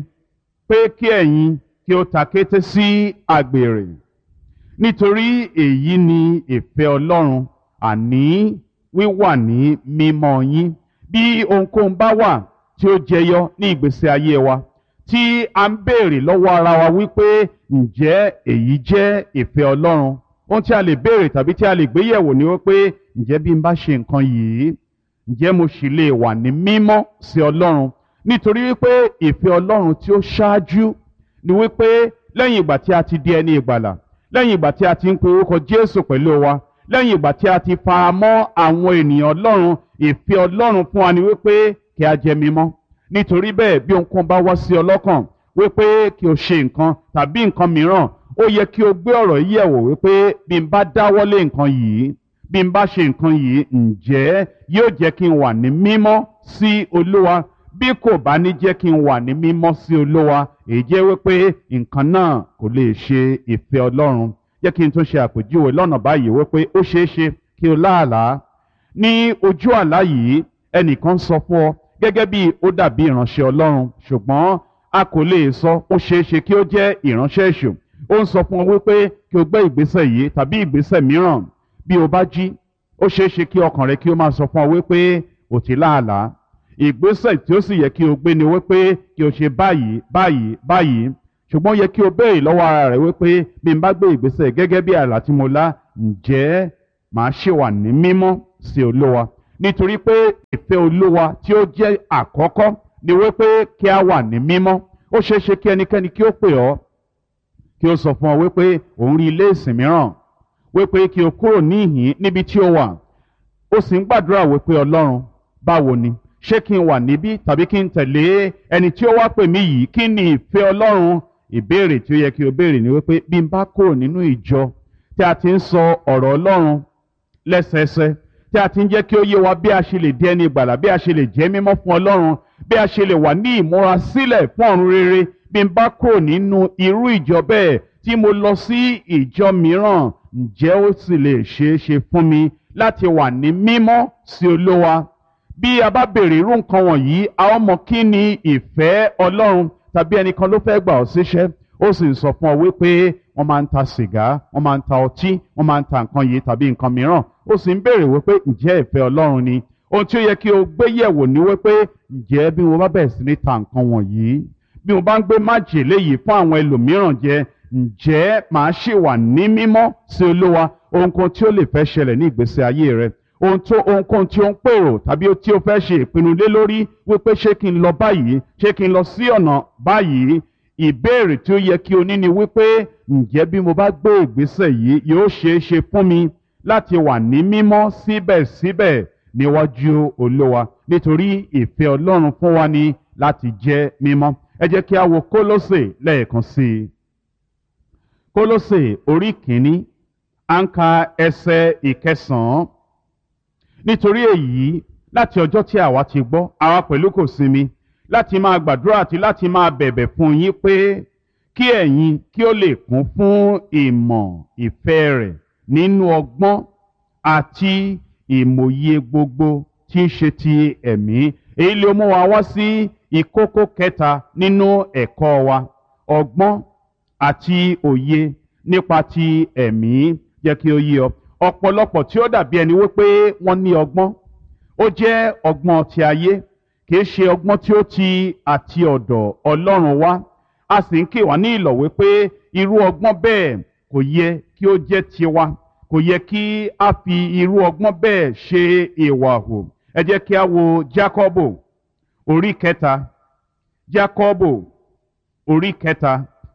S1: kí ó takété sí àgbèrè. Nítorí èyí ni ìfẹ́ Ọlọ́run, àní wíwà ní mímọ́ yín. Bí ohunkóhun bá wà tí ó jẹyọ ní ìgbésí ayé wa, tí a ń béèrè lọ́wọ́ ara wa wípé ǹjẹ́ èyí jẹ́ ìfẹ́ Ọlọ́run, ohun tí a lè béèrè tàbí tí a lè gbé yẹ̀wò ni wípé ǹjẹ́ bí n bá ṣe nǹkan yìí, ǹjẹ́ mo sì lè wà ní mímọ́ sí Ọlọ́run? Nítorí wípé ìfẹ́ Ọlọ́run tí ó ṣáájú ni wípé lẹ́yìn ìgbà tí a ti di ẹni ìgbàlà, lẹ́yìn ìgbà tí a ti ń pe orúkọ Jésù pẹ̀lú wa, lẹ́yìn ìgbà tí a ti fara mọ́ àwọn ènìyàn Ọlọ́run, ìfẹ́ Ọlọ́run fún wa ni wípé kí a jẹ́ mímọ́. Nítorí bẹ́ẹ̀ bí ohunkóhun bá wá sí ọ lọ́kàn wípé kí o ṣe nǹkan tàbí nǹkan mìíràn, ó yẹ kí o gbé ọ̀rọ̀ yìí yẹ̀wò wípé bí n bá dáwọ́lé nǹkan yìí, bí n bá ṣe nǹkan yìí, ǹjẹ́ yóò jẹ́ kí n wà ní mímọ́ sí Olúwa? Bí kò bá ní jẹ́ kí n wà ní mímọ́ sí Olúwa, èyí jẹ́ wípé nǹkan náà kò lè ṣe ìfẹ́ Ọlọ́run. Jẹ́ kí n tún ṣe àpèjúwe lọ́nà báyìí wípé ó ṣeé ṣe kí o láàlá. Ní ojú àlá yìí ẹnìkan sọ fún ọ gẹ́gẹ́ bí ó dàbí ìránṣẹ́ Ọlọ́run, ṣùgbọ́n a kò lè sọ, ó ṣeé ṣe kí ó jẹ́ ìránṣẹ́ èṣù. Ó ń sọ fún ọ wípé kí o gbé ìgbésẹ̀ yìí tàbí ìgbésẹ̀ mìíràn. Bí o bá jí, ó ṣeé ṣe kí ọkàn rẹ kí ó máa sọ fún ọ wípé o ti láàlá. ìgbésẹ̀ tí ó sì yẹ kí o gbé ni wípé kí o ṣe báyìí báyìí báyìí ṣùgbọ́n ó yẹ kí o béèrè lọ́wọ́ ara rẹ wípé bí n bá gbé ìgbésẹ̀ gẹ́gẹ́ bí àlá tí mo lá ǹjẹ́ màá ṣe wà ní mímọ́ sí olúwa nítorí pé ìfẹ́ olúwa tí ó jẹ́ àkọ́kọ́ ni wípé kí a wà ní mímọ́ ó ṣeé ṣe kí ẹnikẹ́ni kí ó pè ọ́ kí ó sọ fún ọ wípé òun rí ilé ìsìn mìíràn wípé kí o kúrò níhìn níbi tí o wà ó sì ń gbàdúrà wípé ọlọ́run báwo ni ṣé kí n wà níbí tàbí kí n tẹ̀lé ẹni tí ó wá pè mí yìí kí ni ìfẹ́ ọlọ́run ìbéèrè tí ó yẹ kí o béèrè ni wípé bí n bá kúrò nínú ìjọ tí a ti ń sọ ọ̀rọ̀ ọlọ́run lẹ́sẹẹsẹ tí a ti ń jẹ́ kí ó yé wa bí a ṣe lè di ẹni ìgbàlà bí a ṣe lè jẹ́ mímọ́ fún ọlọ́run bí a ṣe lè wà ní ìmúra sílẹ̀ fún ọ̀run rere bí n bá kúrò nínú irú ìjọ bẹ́ẹ̀ tí mo lọ sí ìjọ mìíràn ǹjẹ́ ó sì lè ṣeé ṣe fún mi láti wà ní mímọ́ sí olúwa bí a bá béèrè irú nǹkan wọ̀nyí a ó mọ kí ni ìfẹ́ ọlọ́run tàbí ẹnìkan ló fẹ́ gbà ọ́ síṣẹ́ ó sì sọ fún ọ wípé wọ́n máa ń ta sìgá wọ́n máa ń ta ọtí wọ́n máa ń ta nǹkan yìí tàbí nǹkan mìíràn ó sì ń béèrè wípé ǹjẹ́ ìfẹ́ ọlọ́run ni ohun tí ó yẹ kí o gbé yẹ̀wò ni wípé ǹjẹ́ bí mo bá bẹ̀rẹ̀ sí ní ta nǹkan wọ̀nyí bí mo bá ń gbé májèlé yìí fún àwọn ẹlòmíràn jẹ ǹjẹ́ màá ṣì wà ní mímọ́ sí olúwa ohunkóhun tí ó lè fẹ́ ṣẹlẹ̀ ní ìgbésí ayé rẹ ohunkóhun tí ó ń pèrò tàbí tí ó fẹ́ ṣe ìpinnu lé lórí wípé ṣé kí n lọ báyìí ṣé kí n lọ sí ọ̀nà báyìí ìbéèrè tí ó yẹ kí o ní ni wípé ǹjẹ́ bí mo bá gbé ìgbésẹ̀ yìí yóò ṣeé ṣe fún mi láti wà ní mímọ́ síbẹ̀síbẹ̀ níwájú olúwa nítorí ìfẹ́ ọlọ́run fún wa ni láti jẹ́ mímọ́ ẹ jẹ́ kí a wo kólósè lẹ́ẹ̀kan sí i kólósè orí kìíní à ń ka ẹsẹ̀ ìkẹsàn-án nítorí èyí láti ọjọ́ tí àwa ti gbọ́ àwa pẹ̀lú kò sinmi láti máa gbàdúrà àti láti máa bẹ̀bẹ̀ fún yín pé kí ẹ̀yin kí ó lè kún fún ìmọ̀ ìfẹ́ rẹ̀ nínú ọgbọ́n àti ìmòye gbogbo tí ń ṣe ti ẹ̀mí èyí ló mú wa wá sí ìkókó kẹta nínú ẹ̀kọ́ wa ọgbọ́n àti òye nípa ti ẹ̀mí jẹ́ kí ó yé ọ ọ̀pọ̀lọpọ̀ tí ó dàbí ẹni wípé wọ́n ní ọgbọ́n ó jẹ́ ọgbọ́n ti ayé kìí ṣe ọgbọ́n tí ó ti àti ọ̀dọ̀ Ọlọ́run wá a sì ń kì wá ní ìlọ̀ wípé irú ọgbọ́n bẹ́ẹ̀ kò yẹ kí ó jẹ́ tiwa kò yẹ kí a fi irú ọgbọ́n bẹ́ẹ̀ ṣe ìwà hù ẹ jẹ́ kí a wo Jákọ́bù orí kẹta Jákọ́bù orí kẹta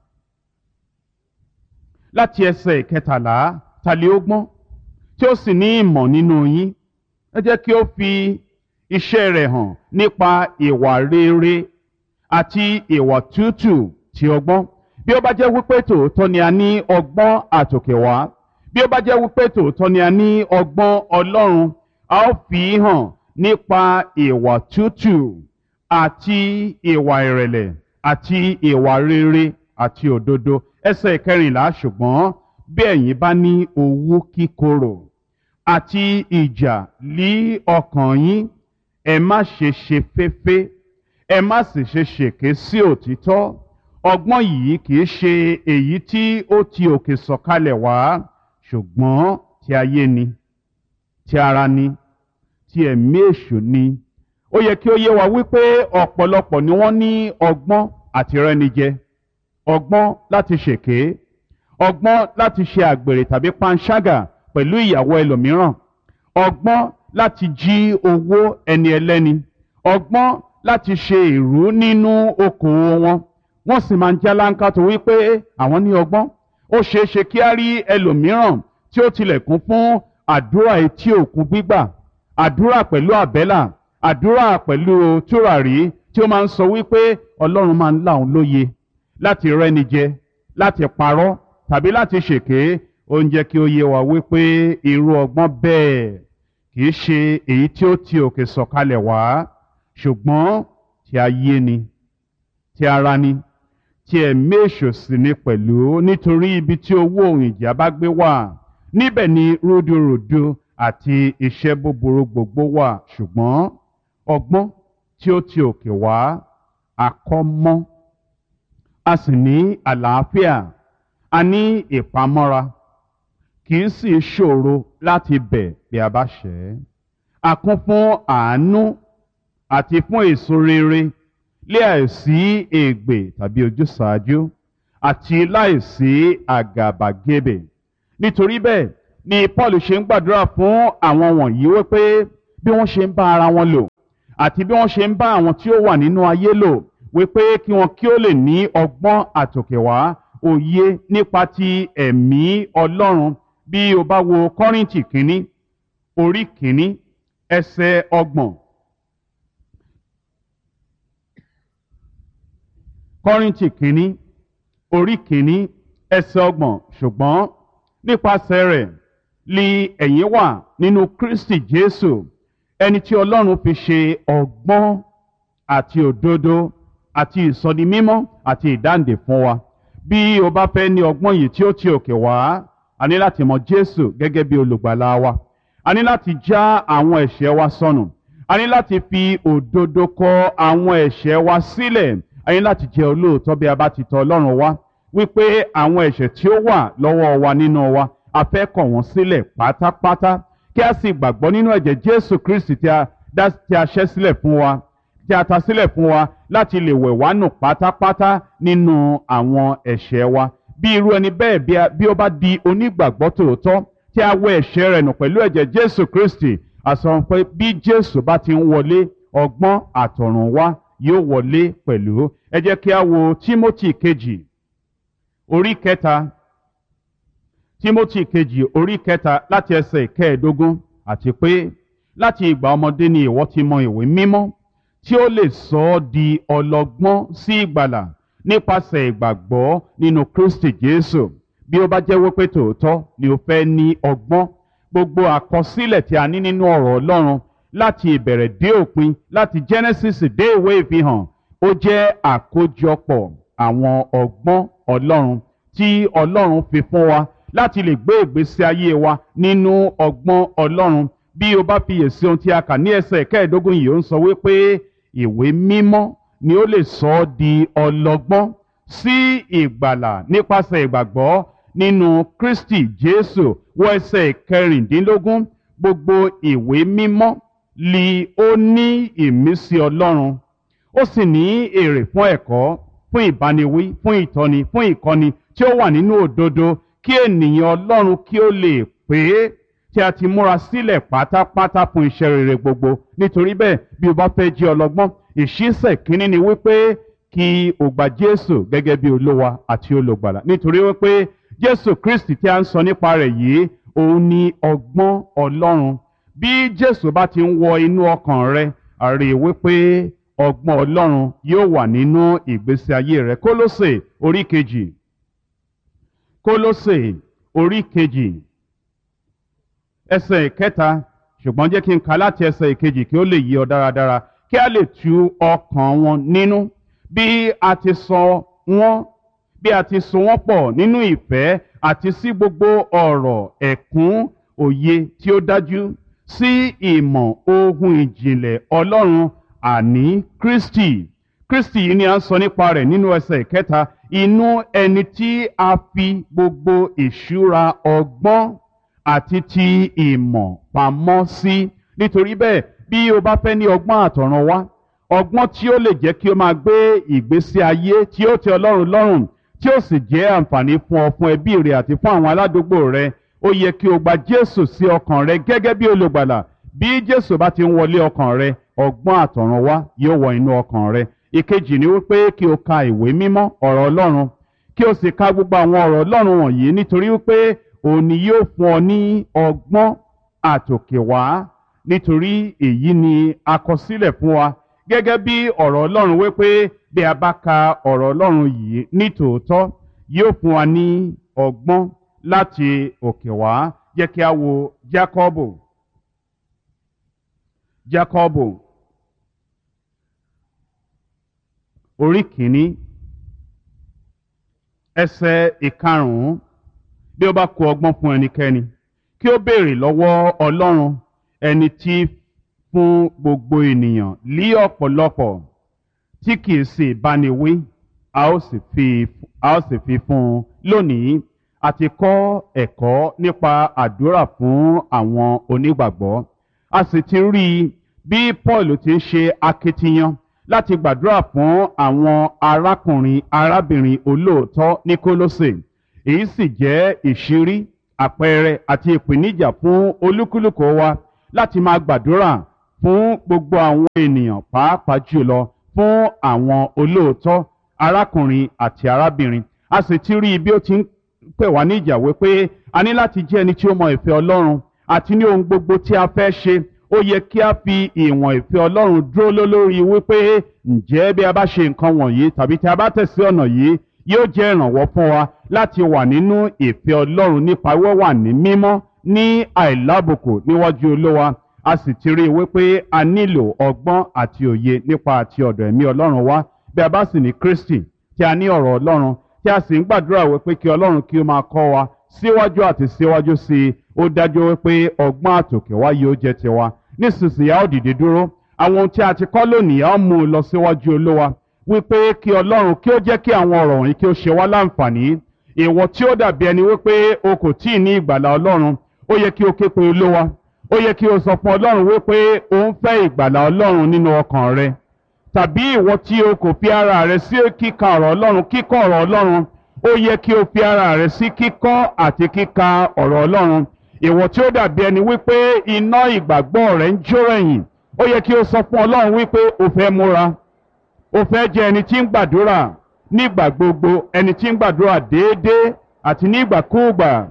S1: láti ẹsẹ̀ ìkẹtàlá tàlé ọgbọ́n tí ó sì ní ìmọ̀ nínú yín ẹ jẹ́ kí ó fi iṣẹ́ rẹ̀ hàn nípa ìwà rere àti ìwà tútù ti ọgbọ́n bí ó bá jẹ́ wípé tòótọ́ ni a ní ọgbọ́n àtòkèwá bí ó bá jẹ́ wípé tòótọ́ ni a ní ọgbọ́n Ọlọ́run a ó fi hàn nípa ìwà tútù àti ìwà ìrẹ̀lẹ̀ àti ìwà rere àti òdodo ẹsẹ̀ ìkẹrìnlá ṣùgbọ́n bí ẹ̀yin bá ní owú kíkorò àti ìjà lí ọkàn yín ẹ má ṣe ṣe féfé ẹ má sì ṣe ṣèké sí òtítọ́ ọgbọ́n yìí kìí ṣe èyí tí ó ti òkè sọ̀kalẹ̀ wá ṣùgbọ́n ti ayé ni ti ara ni ti ẹ̀mí èṣù ni ó yẹ kí ó yé wa wípé ọ̀pọ̀lọpọ̀ ni wọ́n ní ọgbọ́n àti rẹ́nijẹ ọgbọ́n láti ṣèké ọgbọ́n láti ṣe àgbèrè tàbí panṣágà pẹ̀lú ìyàwó ẹlòmíràn ọgbọ́n láti jí owó ẹni ẹlẹ́ni ọgbọ́n láti ṣe ìrú nínú okòwò wọn wọ́n sì máa ń jáláńká tó wípé àwọn ní ọgbọ́n ó ṣeé ṣe kí á rí ẹlòmíràn tí ó tilẹ̀ kún fún àdúrà etí òkun gbígbà àdúrà pẹ̀lú àbẹ́là àdúrà pẹ̀lú tùràrí tí ó máa ń sọ wípé Ọlọ́run máa ń là òun lóye láti rẹ́ni jẹ láti parọ́ tàbí láti ṣèké ó ń jẹ́ kí ó yé wa wípé irú ọgbọ́n bẹ́ẹ̀ kì í ṣe èyí tí ó ti òkè sọ̀kalẹ̀ wá ṣùgbọ́n ti ayé ni ti ara ni ti ẹ̀mí èṣù sì ni pẹ̀lú nítorí ibi tí owó ohun ìjà bá gbé wà níbẹ̀ ni rúdurùdu àti iṣẹ́ búburú gbogbo wà ṣùgbọ́n ọgbọ́n tí ó ti òkè wá àkọ́mọ́ a sì ní àlàáfíà a ní ìpamọ́ra kì í sì ṣòro láti bẹ̀ bí a bá ṣẹ̀ a kún fún àánú àti fún èso rere lé àìsí ègbè tàbí ojúsàájú àti láìsí àgàbàgebè. Nítorí bẹ́ẹ̀ ni Paul ṣe ń gbàdúrà fún àwọn wọ̀nyí wípé bí wọ́n ṣe ń bá ara wọn lò àti bí wọ́n ṣe ń bá àwọn tí ó wà nínú ayé lò wípé kí wọn kí ó lè ní ọgbọ́n àtòkèwá òye nípa ti ẹ̀mí Ọlọ́run. Bí o bá wo Kọ́ríńtì kínní orí kínní ẹsẹ̀ 30. Kọ́ríńtì kínní orí kínní ẹsẹ̀ 30. Ṣùgbọ́n nípasẹ̀ rẹ̀ li ẹ̀yin wà nínú Kristi Jésù, ẹni tí Ọlọ́run fi ṣe ọgbọ́n àti òdodo àti ìsọdimímọ́ àti ìdáǹdè fún wa. Bí o bá fẹ́ ní ọgbọ́n yìí tí ó ti òkè wá, a ní láti mọ Jésù gẹ́gẹ́ bí olùgbàlà wa. A ní láti já àwọn ẹ̀ṣẹ̀ wa sọnù. A ní láti fi òdodo kọ àwọn ẹ̀ṣẹ̀ wa sílẹ̀. A ní láti jẹ́ olóòótọ́ bí a bá ti tọ̀ Ọlọ́run wá, wípé àwọn ẹ̀ṣẹ̀ tí ó wà lọ́wọ́ wa nínú wa a fẹ́ kọ̀ wọ́n sílẹ̀ pátápátá, kí a sì gbàgbọ́ nínú ẹ̀jẹ̀ Jésù Kristi tí a ṣẹ́ sílẹ̀ fún wa, tí a ta sílẹ̀ fún wa láti lè wẹ̀ wá nù pátápátá nínú àwọn ẹ̀ṣẹ̀ wa. Bí irú ẹni bẹ́ẹ̀ bí ó bá di onígbàgbọ́ tòótọ́ tí a wẹ̀ ẹ̀ṣẹ̀ rẹ̀ nù pẹ̀lú ẹ̀jẹ̀ Jésù Kristi, a sọ pé bí Jésù bá ti ń wọlé, ọgbọ́n àtọ̀runwá yóò wọlé pẹ̀lú. Ẹ jẹ́ kí a wo Tímótì kejì orí kẹta. Tímótì kejì orí kẹta láti ẹsẹ̀ 15. Àti pé láti ìgbà ọmọdé ni ìwọ ti mọ ìwé mímọ́ tí ó lè sọ ọ́ di ọlọ́gbọ́n sí ìgbàlà nípasẹ̀ ìgbàgbọ́ nínú Kristi Jésù. Bí ó bá jẹ́ wípé tòótọ́ ni o fẹ́ ní ọgbọ́n, gbogbo àkọsílẹ̀ tí a ní nínú ọ̀rọ̀ Ọlọ́run láti ìbẹ̀rẹ̀ dé òpin, láti Genesis dé ìwé ìfihàn, ó jẹ́ àkójọpọ̀ àwọn ọgbọ́n Ọlọ́run tí Ọlọ́run fi fún wa láti lè gbé ìgbésí ayé wa nínú ọgbọ́n Ọlọ́run. Bí o bá fiyèsí ohun tí a kà ní ẹsẹ̀ 15 yìí, ó ń sọ wípé ìwé mímọ́ ni ó lè sọ ọ́ di ọlọ́gbọ́n sí ìgbàlà nípasẹ̀ ìgbàgbọ́ nínú Kristi Jésù. Wọ ẹsẹ̀ 16. Gbogbo ìwé mímọ́ li ó ní ìmísí Ọlọ́run, ó sì ní èrè fún ẹ̀kọ́, fún ìbániwí, fún ìtọ́ni, fún ìkọ́ni tí ó wà nínú òdodo, kí ènìyàn Ọlọ́run kí ó lè pé tí a ti múra sílẹ̀ pátápátá fún iṣẹ́ rere gbogbo. Nítorí bẹ́ẹ̀ bí o bá fẹ́ jẹ́ ọlọ́gbọ́n, ìṣísẹ̀ kínní ni wípé kí o gba Jésù gẹ́gẹ́ bí Olúwa àti olùgbàlà. Nítorí wípé Jésù Kristi tí a ń sọ nípa rẹ̀ yìí, òun ni ọgbọ́n Ọlọ́run. Bí Jésù bá ti ń wọ inú ọkàn rẹ, a rí i wípé ọgbọ́n Ọlọ́run yóò wà nínú ìgbésí ayé rẹ. Kólósè orí kejì. Kólósè orí kejì ẹsẹ̀ 3. Ṣùgbọ́n jẹ́ kí n kà láti ẹsẹ̀ 2 kí ó lè yé ọ dáradára, kí a lè tu ọkàn wọn nínú bí a ti so wọ́n pọ̀ nínú ìfẹ́ àti sí gbogbo ọ̀rọ̀ ẹ̀kún òye tí ó dájú, sí ìmọ̀ ohun ìjìnlẹ̀ Ọlọ́run, àní Kristi. Kristi yìí ni a ń sọ nípa rẹ̀ nínú ẹsẹ̀ 3. Inú ẹni tí a fi gbogbo ìṣúra ọgbọ́n àti ti ìmọ̀ pamọ́ sí. Nítorí bẹ́ẹ̀ bí o bá fẹ́ ní ọgbọ́n àtọ̀run wá, ọgbọ́n tí ó lè jẹ́ kí o máa gbé ìgbésí ayé tí ó tẹ́ Ọlọ́run lọ́rùn, tí ó sì jẹ́ àǹfààní fún ọ, fún ẹbí rẹ àti fún àwọn aládùúgbò rẹ, ó yẹ kí o gba Jésù sí ọkàn rẹ gẹ́gẹ́ bí olùgbàlà. Bí Jésù bá ti ń wọlé ọkàn rẹ, ọgbọ́n àtọ̀run wá yóò wọ inú ọkàn rẹ. Ìkejì ni wípé kí o ka ìwé mímọ́, ọ̀rọ̀ Ọlọ́run, kí o sì ka gbogbo àwọn ọ̀rọ̀ Ọlọ́run wọ̀nyí, nítorí wípé òun ni yóò fún ọ ní ọgbọ́n àtòkèwá. Nítorí èyí ni a kọ sílẹ̀ fún wa gẹ́gẹ́ bí ọ̀rọ̀ Ọlọ́run wípé bí a bá ka ọ̀rọ̀ Ọlọ́run yìí ní tòótọ́, yóò fún wa ní ọgbọ́n láti òkè wá. Jẹ́ kí a wo Jákọ́bù orí kìíní ẹsẹ̀ 5. Bí ó bá kù ọgbọ́n fún ẹnikẹ́ni, kí ó béèrè lọ́wọ́ Ọlọ́run, ẹni tí fún gbogbo ènìyàn lí ọ̀pọ̀lọpọ̀ tí kìí sì báni wí, a ó sì fi fún un. Lónìí a ti kọ́ ẹ̀kọ́ nípa àdúrà fún àwọn onígbàgbọ́. A sì ti rí i bí Paul ti ń ṣe akitiyan láti gbàdúrà fún àwọn arákùnrin arábìnrin olóòótọ́ ní Kólósè. Èyí sì jẹ́ ìṣírí, àpẹẹrẹ àti ìpèníjà fún olúkúlùkù wa láti máa gbàdúrà fún gbogbo àwọn ènìyàn, pàápàá jùlọ fún àwọn olóòótọ́ arákùnrin àti arábìnrin. A sì ti rí bí ó ti ń pè wá níjà wípé a ní láti jẹ́ ẹni tí ó mọ ìfẹ́ Ọlọ́run, àti ní ohun gbogbo tí a fẹ́ ṣe ó yẹ kí a fi ìwọ̀n ìfẹ́ Ọlọ́run dúró lórí wípé ǹjẹ́ bí a bá ṣe nǹkan wọ̀nyí tàbí tí a bá tẹ̀sí ọ̀nà yìí yóò jẹ́ ìrànwọ́ fún wa láti wà nínú ìfẹ́ Ọlọ́run nípa wíwà ní mímọ́ ní àìlábùkù níwájú Olúwa. A sì ti rí i wípé a nílò ọgbọ́n àti òye nípa àti ọ̀dọ̀ ẹ̀mí Ọlọ́run wá. Bí a bá sì ní Kristi, tí a ní ọ̀rọ̀ Ọlọ́run, tí a sì ń gbàdúrà wípé kí Ọlọ́run kí ó máa kọ́ wa síwájú àti síwájú sí i, ó dájú wípé ọgbọ́n àtòkè wá yóò jẹ́ tiwa. Nísinsìnyí a ó dìde dúró. Àwọn ohun tí a ti kọ́ lónìí a ó mú un lọ síwájú Olúwa wípé kí Ọlọ́run kí ó jẹ́ kí àwọn ọ̀rọ̀ wọ̀nyí kí ó ṣe wá láǹfààní. Ìwọ tí ó dàbí ẹni wípé o kò tíì ní ìgbàlà Ọlọ́run, ó yẹ kí o ké pe Olúwa. Ó yẹ kí o sọ fún Ọlọ́run wípé o ń fẹ́ ìgbàlà Ọlọ́run nínú ọkàn rẹ. Tàbí ìwọ tí o kò fi ara rẹ sí kíka ọ̀rọ̀ Ọlọ́run, kíkọ́ ọ̀rọ̀ Ọlọ́run, ó yẹ kí o fi ara rẹ sí kíkọ́ àti kíka ọ̀rọ̀ Ọlọ́run. Ìwọ tí ó dàbí ẹni wípé iná ìgbàgbọ́ rẹ ń jó ẹ̀yìn, ó yẹ kí o sọ fún Ọlọ́run wípé o fẹ́ múra. O fẹ́ jẹ́ ẹni tí ń gbàdúrà nígbà gbogbo, ẹni tí ń gbàdúrà déédéé àti nígbàkúùgbà.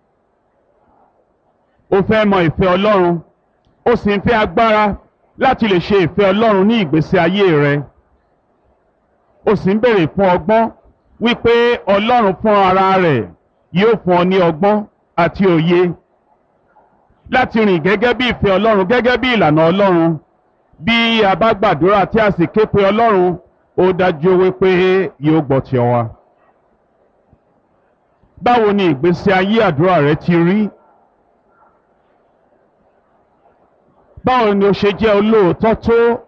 S1: O fẹ́ mọ ìfẹ́ Ọlọ́run, o sì ń fẹ́ agbára láti lè ṣe ìfẹ́ Ọlọ́run ní ìgbésí ayé rẹ. O sì ń béèrè fún ọgbọ́n wípé Ọlọ́run fún ara rẹ̀ yóò fún ọ ní ọgbọ́n àti òye láti rìn gẹ́gẹ́ bí ìfẹ́ Ọlọ́run, gẹ́gẹ́ bí ìlànà Ọlọ́run. Bí a bá gbàdúrà tí a sì ké pe Ọlọ́run, ó dájú wípé yóò gbọ́ ti wa. Báwo ni ìgbésí ayé àdúrà rẹ ti rí? Báwo ni o ṣe jẹ́ olóòótọ́ tó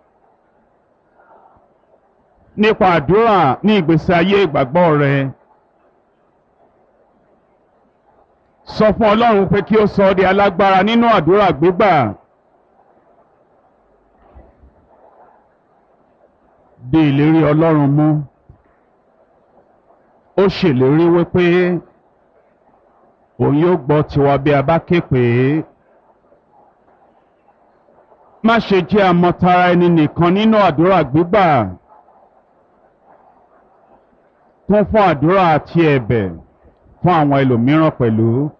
S1: nípa àdúrà ní ìgbésí ayé ìgbàgbọ́ rẹ? Sọ fún Ọlọ́run pé kí ó sọ ọ́ di alágbára nínú àdúrà gbígbà. Di ìlérí Ọlọ́run mú. Ó ṣèlérí wípé òun yóò gbọ́ tiwa bí a bá ké pè é. Má ṣe jẹ́ àmọ̀tara ẹni nìkan nínú àdúrà gbígbà. Kún fún àdúrà àti ẹ̀bẹ̀ fún àwọn ẹlòmíràn pẹ̀lú.